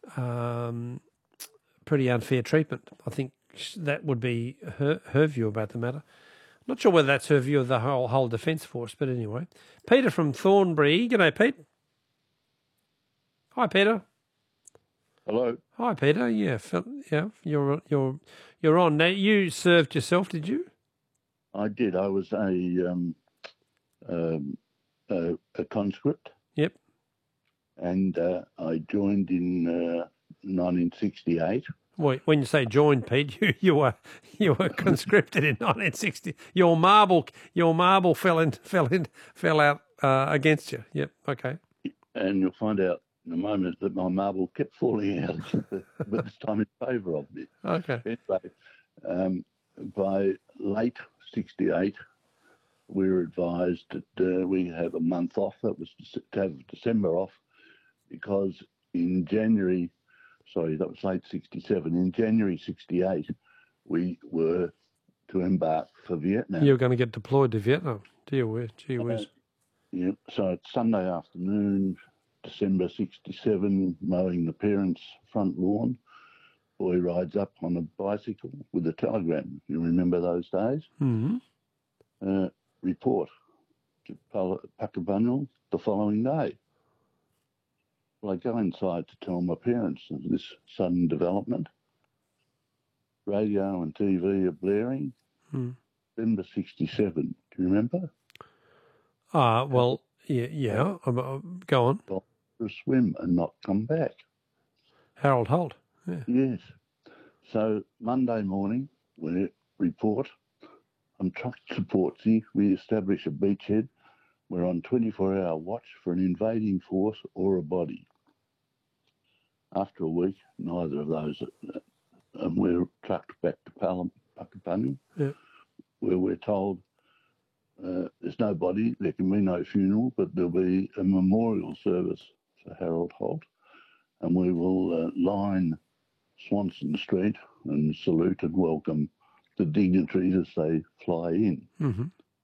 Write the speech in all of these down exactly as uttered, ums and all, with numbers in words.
um, pretty unfair treatment. I think that would be her, her view about the matter. Not sure whether that's her view of the whole whole Defence Force, but anyway. Peter from Thornbury. G'day, Pete. Hi, Peter. Hello. Hi, Peter. Yeah, yeah, you're you're you're on now. You served yourself, did you? I did. I was a um, um, a, a conscript. Yep. And uh, I joined in uh, nineteen sixty-eight. Well, when you say joined, Pete, you, you were you were conscripted in nineteen sixty. Your marble your marble fell in fell in fell out uh, against you. Yep. Okay. And you'll find out in a moment that my marble kept falling out, but this time in favour of me. Okay. Anyway, um, by late sixty-eight, we were advised that uh, we have a month off. That was to have December off, because in January. Sorry, that was late sixty-seven. In January sixty-eight, we were to embark for Vietnam. You were going to get deployed to Vietnam. Gee whiz. Gee whiz. Uh, yeah, so it's Sunday afternoon, December sixty-seven, mowing the parents' front lawn. Boy rides up on a bicycle with a telegram. You remember those days? Mm-hmm. Uh, report to Puckabunyal the following day. Well, I go inside to tell my parents of this sudden development. Radio and T V are blaring. Mm. December sixty-seven. Do you remember? Ah, uh, well, yeah, yeah. Uh, go on. To a swim and not come back. Harold Holt. Yeah. Yes. So Monday morning, we report. I'm trucked to Portsea. We establish a beachhead. We're on twenty-four hour watch for an invading force or a body. After a week, neither of those, uh, and we're trucked back to Puckabunyal, yeah. where we're told uh, there's no body, there can be no funeral, but there'll be a memorial service for Harold Holt, and we will uh, line Swanston Street and salute and welcome the dignitaries as they fly in. Mm-hmm.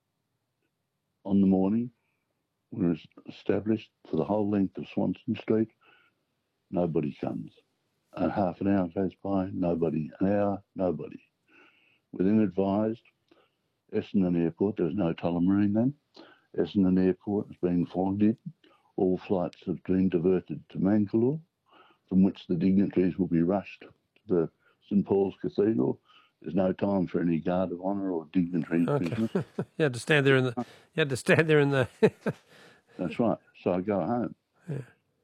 On the morning, we were established for the whole length of Swanston Street. Nobody comes. And half an hour goes by, nobody. An hour, nobody. We're then advised, Essendon Airport, there was no Tullamarine then, Essendon Airport has been fogged in. All flights have been diverted to Mangalore, from which the dignitaries will be rushed to the St Paul's Cathedral. There's no time for any guard of honour or dignitary okay. business. You had to stand there in the. You had to stand there in the. That's right. So I go home. Yeah.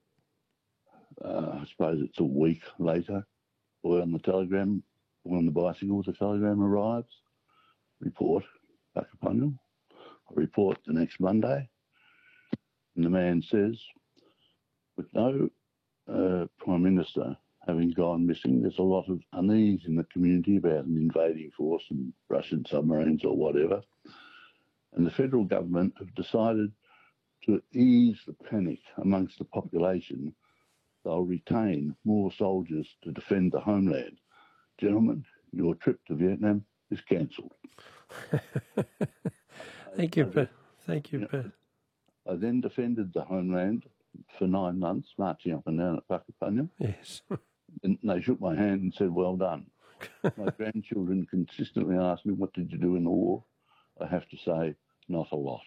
Uh, I suppose it's a week later. Boy on the telegram, boy on the bicycle, the telegram arrives. Report, Puckabunyal. I report the next Monday. And the man says, with no uh, Prime Minister having gone missing, there's a lot of unease in the community about an invading force and Russian submarines or whatever. And the federal government have decided to ease the panic amongst the population. They'll retain more soldiers to defend the homeland. Gentlemen, your trip to Vietnam is cancelled. Thank you, Pat. Thank you, Pat. I then defended the homeland for nine months, marching up and down at Puckabunyal. Yes. And they shook my hand and said, well done. My grandchildren consistently ask me, what did you do in the war? I have to say, not a lot.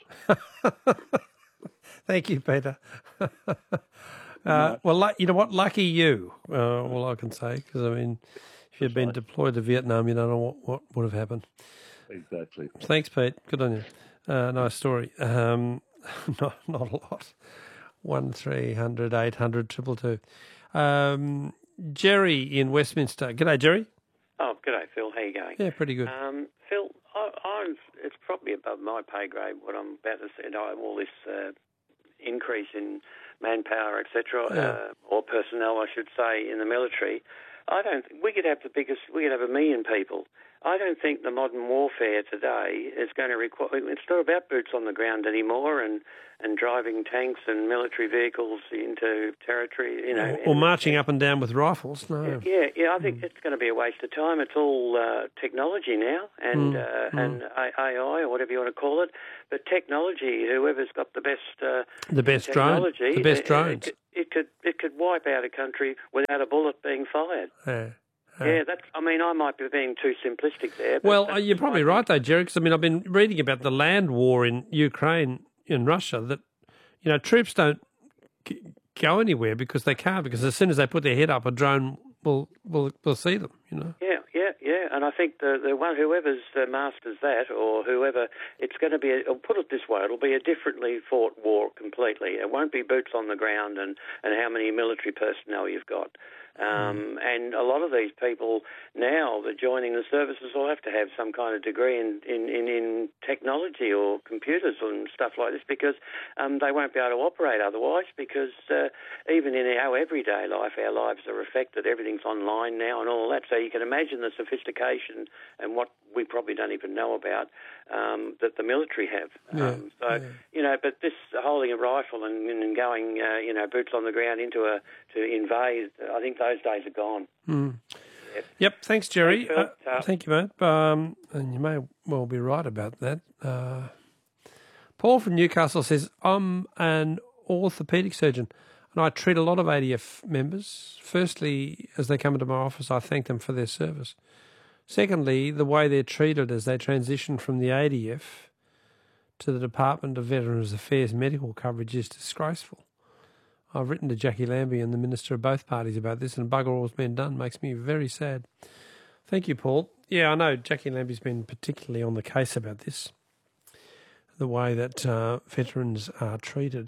Thank you, Peter. uh, well, you know what? Lucky you, uh, all I can say, because, I mean, if you'd been right. deployed to Vietnam, you don't know what, what would have happened. Exactly. Thanks, Pete. Good on you. Uh, nice story. Um, not, not a lot. One three hundred eight hundred triple two. Um, Jerry in Westminster. G'day, Jerry. Oh, g'day, Phil. How you going? Yeah, pretty good. Um, Phil, I, I'm, it's probably above my pay grade what I'm about to say. I have all this uh, increase in manpower, et cetera, Yeah. uh, or personnel, I should say, in the military. I don't. We could have the biggest. We could have a million people. I don't think the modern warfare today is going to require. It's not about boots on the ground anymore, and, and driving tanks and military vehicles into territory. You know, or, or marching up and down with rifles. No. Yeah, yeah. I think mm. it's going to be a waste of time. It's all uh, technology now, and mm. uh, mm. and A I or whatever you want to call it. But technology, whoever's got the best, uh, the best drone, the best drones. Uh, it could it could wipe out a country without a bullet being fired. Yeah. Uh, yeah, that's. I mean, I might be being too simplistic there. But well, you're probably right though, Jerry. Because I mean, I've been reading about the land war in Ukraine, in Russia. That you know, troops don't go anywhere because they can't. Because as soon as they put their head up, a drone will will will see them. You know. Yeah, yeah, yeah. And I think the the one whoever's uh, masters that, or whoever, it's going to be. A, I'll put it this way: it'll be a differently fought war completely. It won't be boots on the ground and and how many military personnel you've got. Um, and a lot of these people now that joining the services will have to have some kind of degree in, in, in, in technology or computers and stuff like this because um, they won't be able to operate otherwise because uh, even in our everyday life, our lives are affected. Everything's online now and all that. So you can imagine the sophistication and what we probably don't even know about um, that the military have. Yeah, um, so, yeah. you know, but this holding a rifle and, and going, uh, you know, boots on the ground into a, to invade, I think those days are gone. Mm. Yep. Yep, thanks, Jerry. Thanks, uh, uh, thank you, mate. Um, and you may well be right about that. Uh, Paul from Newcastle says, I'm an orthopaedic surgeon and I treat a lot of A D F members. Firstly, as they come into my office, I thank them for their service. Secondly, the way they're treated as they transition from the A D F to the Department of Veterans Affairs medical coverage is disgraceful. I've written to Jackie Lambie and the Minister of both parties about this, and bugger all's been done. Makes me very sad. Thank you, Paul. Yeah, I know Jackie Lambie's been particularly on the case about this, the way that uh, veterans are treated.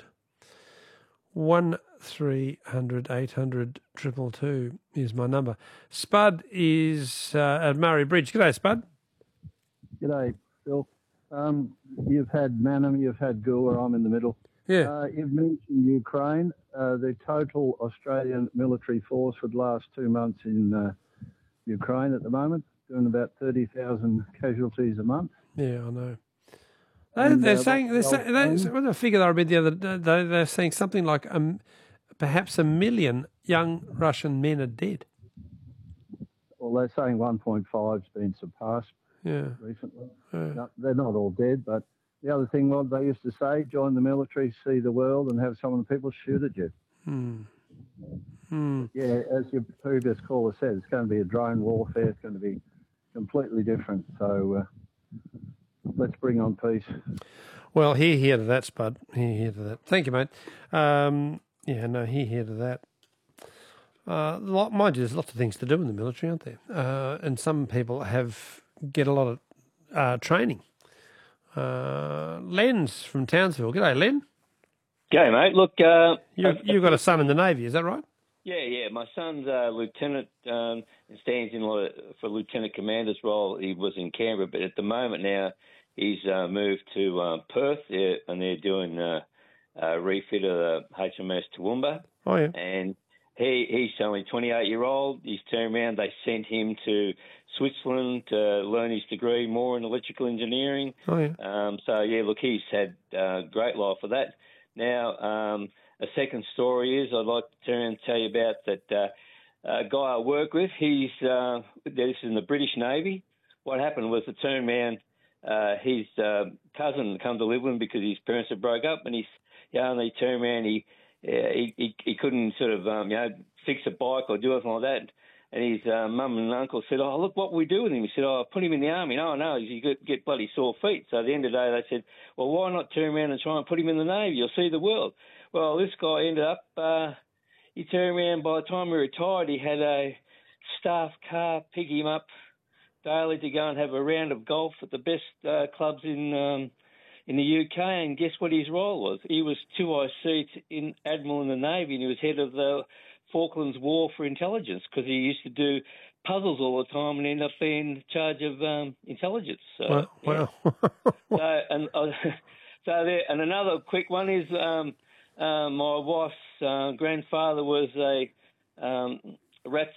One three hundred eight hundred triple two is my number. Spud is uh, at Murray Bridge. G'day, Spud. G'day, Phil. Um, you've had Manham, you've had Goa, I'm in the middle. Yeah. Uh, you've mentioned Ukraine. Uh, the total Australian military force for the last two months in uh, Ukraine at the moment, doing about thirty thousand casualties a month. Yeah, I know. And, They're uh, saying, they're saying they, what a figure I read the other day, they're saying something like um, perhaps a million young Russian men are dead. Well, they're saying one point five has been surpassed Yeah. recently. Yeah. No, they're not all dead, but the other thing, what they used to say, join the military, see the world, and have some of the people shoot at you. Hmm. Hmm. Yeah, as your previous caller said, it's going to be a drone warfare. It's going to be completely different. So uh, let's bring on peace. Well, hear, hear to that, Spud. Hear, hear to that. Thank you, mate. Um, yeah, no, hear, hear to that. Uh, lot, mind you, there's lots of things to do in the military, aren't there? Uh, and some people have get a lot of uh, training. Uh, Len's from Townsville. G'day, Len. G'day, mate. Look, uh, You, you've got a son in the Navy, is that right? yeah, yeah. My son's a lieutenant um, and stands in for lieutenant commander's role. He was in Canberra, but at the moment now he's uh, moved to um, Perth, there, and they're doing uh, a refit of the H M S Toowoomba. Oh, yeah. And he he's only twenty-eight year old. He's turned around. They sent him to Switzerland to learn his degree more in electrical engineering. Oh, yeah. Um, so, yeah, look, he's had uh, great life for that. Now, um, a second story is I'd like to turn and tell you about that uh, a guy I work with. He's uh, this is in the British Navy. What happened was the turn man, uh, his uh, cousin come to live with him because his parents had broke up, and he's yeah, and he turned around, he, uh, he he he couldn't sort of um, you know fix a bike or do anything like that. And his uh, mum and uncle said, "Oh, look what we do with him." He said, "Oh, put him in the army." No, no, you get, get bloody sore feet. So at the end of the day, they said, "Well, why not turn around and try and put him in the Navy? You'll see the world." Well, this guy ended up, uh, he turned around, by the time he retired, he had a staff car pick him up daily to go and have a round of golf at the best uh, clubs in um, in the U K. And guess what his role was? He was two I C in Admiral in the Navy, and he was head of the Falklands War for Intelligence because he used to do puzzles all the time and end up being in charge of um, intelligence. So, Wow. yeah. wow. so, and, uh, so there, and another quick one is um, uh, my wife's uh, grandfather was a um, Rats,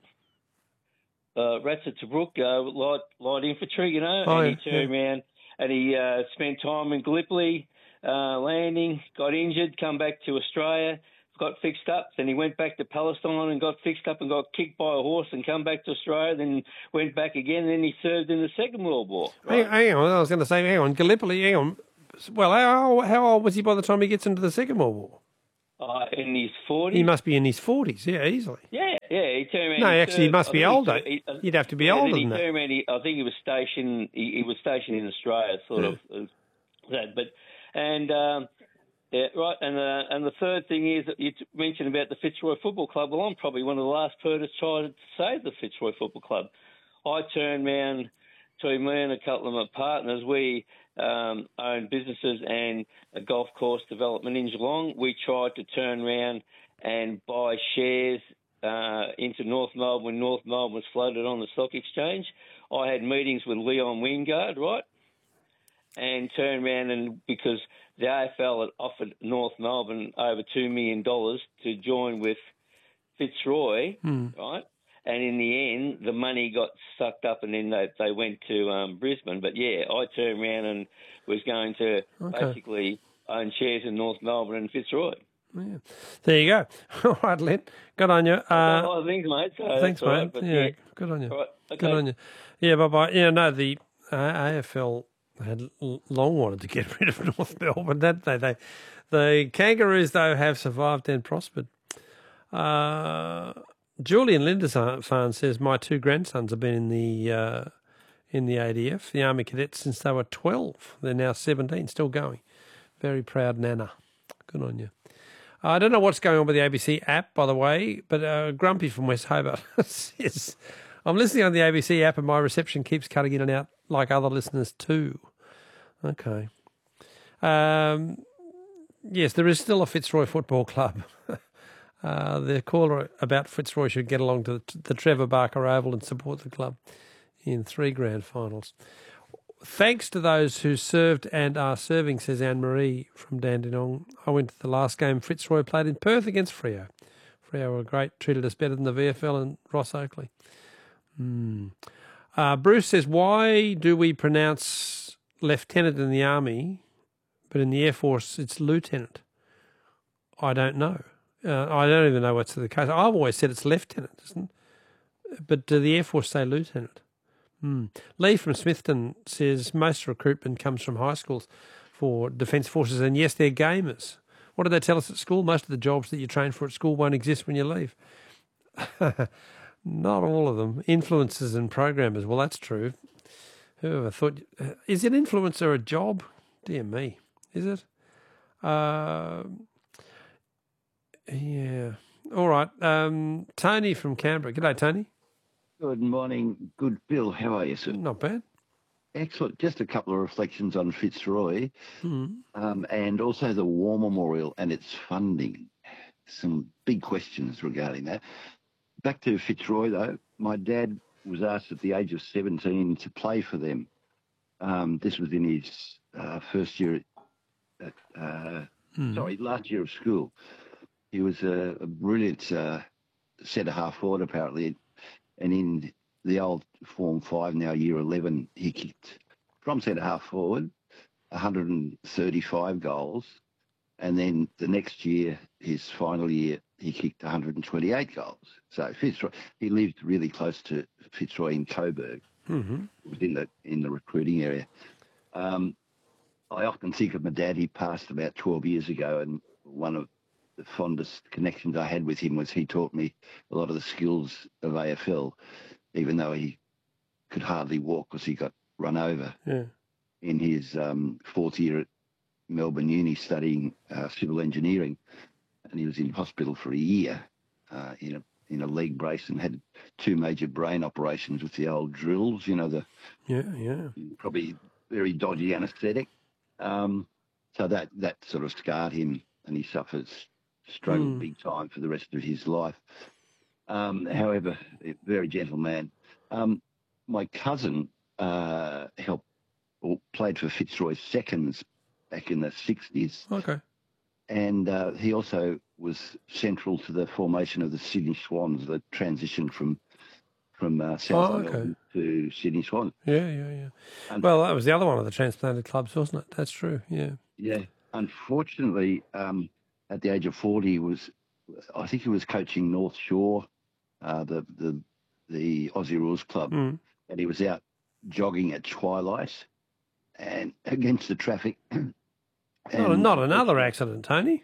uh, Rats at Tobruk, uh, light, light infantry, you know, Oh, and yeah, he turned yeah. around and he uh, spent time in Gallipoli, uh, landing, got injured, come back to Australia, got fixed up, then he went back to Palestine and got fixed up and got kicked by a horse and come back to Australia, then went back again, and then he served in the Second World War. Hang, Right? hang on, I was going to say, hang on, Gallipoli, hang on. Well, how, how old was he by the time he gets into the Second World War? Uh, in his forties. He must be in his forties, yeah, easily. Yeah, yeah. He turned around. No, he actually, he served, must I be think he older. served- he- uh, You'd have to be yeah, older then he than that. turned around, he, I think he was stationed. He, he was stationed in Australia, sort Yeah. of uh, that. But and um, yeah, right. And uh, and the third thing is that you t- mentioned about the Fitzroy Football Club. Well, I'm probably one of the last people to try to save the Fitzroy Football Club. I turned around to me and a couple of my partners. We um, own businesses and a golf course development in Geelong. We tried to turn around and buy shares uh, into North Melbourne when North Melbourne was floated on the stock exchange. I had meetings with Leon Wingard, right, and turned around and because the A F L had offered North Melbourne over two million dollars to join with Fitzroy, Mm. right? And in the end, the money got sucked up, and then they they went to um, Brisbane. But yeah, I turned around and was going to Okay. basically own shares in North Melbourne and Fitzroy. Yeah. There you go. All right, Len. Good on you. Uh, oh, thanks, mate. So thanks, that's all mate. right, but yeah, yeah. good on you. All right, okay. Good on you. Yeah, bye-bye. Yeah, no, the uh, A F L had l- long wanted to get rid of North Melbourne. That they, they, the Kangaroos, though, have survived and prospered. Uh, Julian Lindisfarne says, my two grandsons have been in the uh, in the A D F, the Army Cadets, since they were twelve. They're now seventeen, still going. Very proud Nana. Good on you. I don't know what's going on with the A B C app, by the way, but uh, Grumpy from West Hobart says, I'm listening on the A B C app and my reception keeps cutting in and out like other listeners too. Okay. Um, yes, there is still a Fitzroy Football Club. Uh, the caller about Fitzroy should get along to the, the Trevor Barker Oval and support the club in three grand finals. Thanks to those who served and are serving, says Anne-Marie from Dandenong. I went to the last game Fitzroy played in Perth against Freo. Freo were great, treated us better than the V F L and Ross Oakley. Mm. Uh, Bruce says, why do we pronounce lieutenant in the Army, but in the Air Force it's lieutenant? I don't know. Uh, I don't even know what's the case. I've always said it's lieutenant, isn't it? But do the Air Force say lieutenant? Hmm. Lee from Smithton says most recruitment comes from high schools for Defence Forces, and yes, they're gamers. What did they tell us at school? Most of the jobs that you train for at school won't exist when you leave. Not all of them. Influencers and programmers. Well, that's true. Whoever thought... Uh, is an influencer a job? Dear me. Is it? Uh... Yeah. All right. Um, Tony from Canberra. G'day, Tony. Good morning. Good, Bill. How are you, sir? Not bad. Excellent. Just a couple of reflections on Fitzroy Mm. um, and also the War Memorial and its funding. Some big questions regarding that. Back to Fitzroy, though. My dad was asked at the age of seventeen to play for them. Um, this was in his uh, first year at, uh, Mm. sorry, last year of school. He was a, a brilliant uh, centre-half forward, apparently. And in the old Form five, now year eleven, he kicked from centre-half forward one hundred thirty-five goals. And then the next year, his final year, he kicked one hundred twenty-eight goals. So Fitzroy, he lived really close to Fitzroy in Coburg, Mm-hmm. in the, in the recruiting area. Um, I often think of my dad. He passed about twelve years ago, and one of the fondest connections I had with him was he taught me a lot of the skills of A F L, even though he could hardly walk because he got run over Yeah. in his um, fourth year at Melbourne Uni studying uh, civil engineering. And he was in hospital for a year uh, in a in a leg brace and had two major brain operations with the old drills, you know, the Yeah, yeah. probably very dodgy anaesthetic. Um, so that, that sort of scarred him, and he suffers struggled Mm. big time for the rest of his life. Um, however, a very gentle man. Um, my cousin uh, helped or played for Fitzroy Seconds back in the sixties, Okay. and uh, he also was central to the formation of the Sydney Swans, the transition from from uh, South Oh, okay. Melbourne to Sydney Swans. Yeah, yeah, yeah. And- Well, that was the other one of the transplanted clubs, wasn't it? That's true, yeah. Yeah, unfortunately, um, at the age of forty, he was I think he was coaching North Shore, uh, the the the Aussie Rules Club, Mm. and he was out jogging at twilight and against the traffic. Not, And- not another accident, Tony.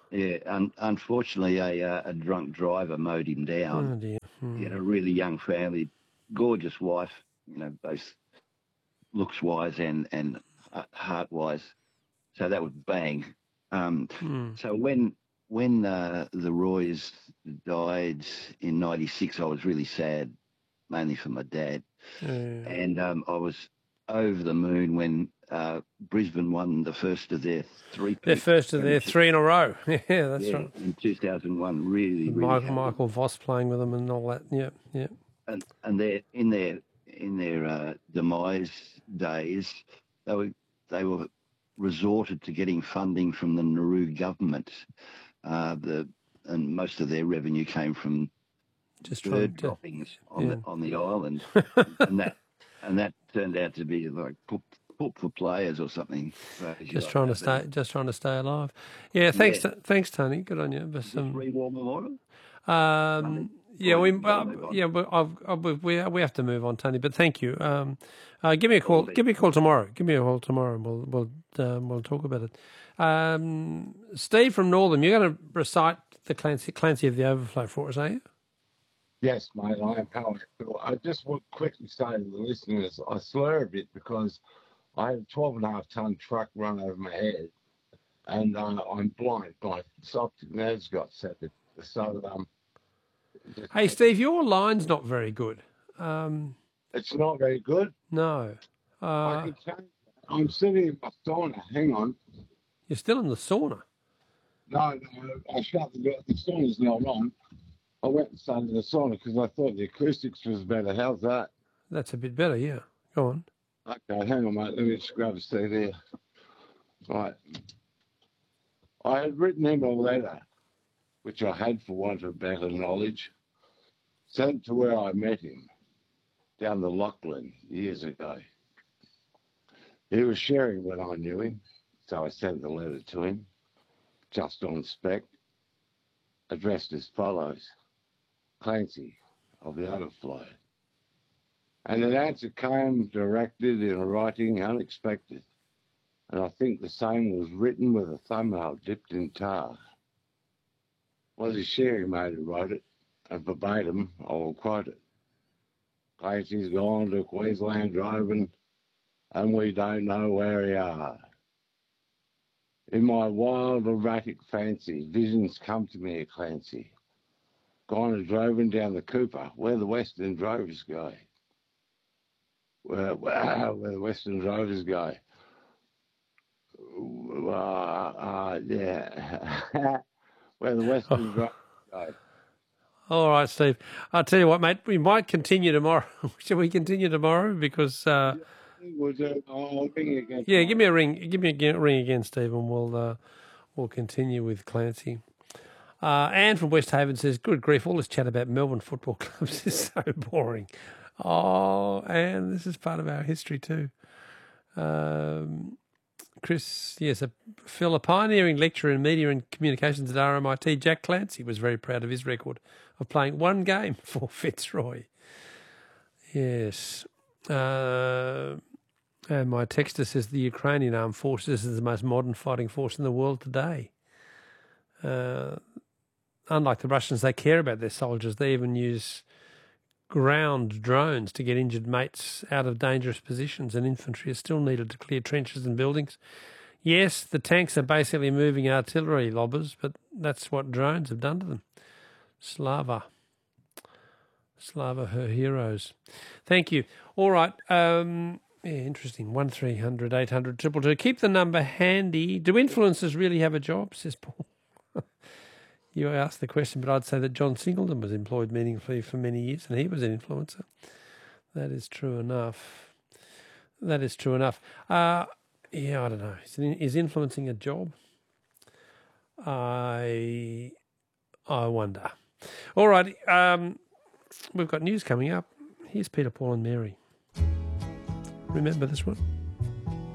Yeah, un- unfortunately, a uh, a drunk driver mowed him down. Oh dear. He had Hmm. a really young family, gorgeous wife, you know, both looks wise and and heart wise. So that was bang. Um, Hmm. so when when uh, the Roys died in ninety-six, I was really sad, mainly for my dad, Yeah. and um, I was over the moon when uh, Brisbane won the first of their three. They're first of their three in a row. Yeah, that's Yeah, right. in two thousand one, really, With really Michael happy. Michael Voss playing with them and all that. Yeah, yeah. And and they're in their in their uh, demise days, they were they were resorted to getting funding from the Nauru government. Uh, the and most of their revenue came from Just bird trying to. droppings on Yeah. the on the island, and that and that turned out to be like put, put for players or something. crazy Just like trying to that. But stay, just trying to stay alive. Yeah, thanks, Yeah. t- thanks, Tony. Good on you. But Is this um, Free War Memorial? um, yeah, Or we, you gotta uh, move on? yeah, but I've, I've, we we have to move on, Tony. But thank you. Um, uh, give me a All call. the best. Give me a call tomorrow. Give me a call tomorrow, and we'll we'll um, we'll talk about it. Um, Steve from Northern, you're going to recite the Clancy Clancy of the Overflow for us, are you? Yes, mate, I am powered. I just want to quickly say to the listeners, I slur a bit because I had a twelve and a half ton truck run over my head, and uh, I'm blind. My optic nerves got severed. So um, just- Hey, Steve, your line's not very good. Um, it's not very good. no, I uh, can tell you, I'm sitting in my sauna. Hang on. you're still in the sauna. No, no, I shut the door. The sauna's not on. I went and started the sauna because I thought the acoustics was better. How's that? That's a bit better. Yeah, go on. Okay, hang on, mate. Let me just grab a seat here. Right. I had written him a letter, which I had for want of better knowledge, sent to where I met him, down the Lachlan years ago. He was sharing when I knew him, so I sent the letter to him, just on spec, addressed as follows: Clancy of the Overflow. And an answer came directed in writing unexpected, and I think the same was written with a thumbnail dipped in tar. Was his sharing mate who wrote it, and verbatim, I will quote it. Clancy's gone to Queensland driving, and we don't know where he are. In my wild, erratic fancy, visions come to me of Clancy. Gone and droving down the Cooper, where the Western drovers go. Where, where, where the Western drovers go. Uh, uh, yeah. Where the Western drovers go. All right, Steve. I'll tell you what, mate. We might continue tomorrow. Shall we continue tomorrow? Because uh, We'll do, I'll ring you again. yeah, give me a ring. Give me a ring again, Steve, and we'll uh, we'll continue with Clancy. Uh, Anne from West Haven says, "Good grief! All this chat about Melbourne football clubs is so boring." Oh, Anne, this is part of our history too. Um, Chris, yes, a, Phil, a pioneering lecturer in media and communications at R M I T, Jack Clancy, was very proud of his record of playing one game for Fitzroy. Yes. Uh, and my texter says the Ukrainian armed forces is the most modern fighting force in the world today. Uh, unlike the Russians, they care about their soldiers. They even use ground drones to get injured mates out of dangerous positions, and infantry is still needed to clear trenches and buildings. Yes, the tanks are basically moving artillery lobbers, but that's what drones have done to them. Slava. Slava, her heroes. Thank you. All right. Um, yeah, interesting. one three hundred eight hundred two two two. Keep the number handy. Do influencers really have a job, says Paul? You asked the question, but I'd say that John Singleton was employed meaningfully for many years, and he was an influencer. That is true enough. That is true enough. Uh, yeah, I don't know. Is, is influencing a job? I I wonder. All right. Um, we've got news coming up. Here's Peter, Paul and Mary. Remember this one?